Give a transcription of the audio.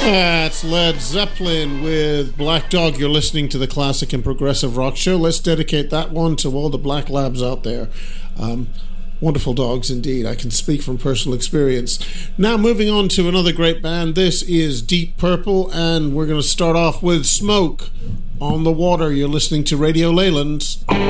That's Led Zeppelin with Black Dog. You're listening to the Classic and Progressive Rock Show. Let's dedicate that one to all the black labs out there. Wonderful dogs indeed. I can speak from personal experience. Now moving on to another great band. This is Deep Purple, and we're going to start off with Smoke on the Water. You're listening to Radio Leyland.